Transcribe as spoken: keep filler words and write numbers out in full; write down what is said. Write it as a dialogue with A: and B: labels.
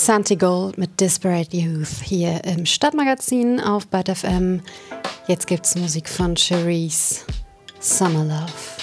A: Santi Gold mit Disparate Youth hier im Stadtmagazin auf Byte F M. Jetzt gibt's Musik von Cherise, Summer Love.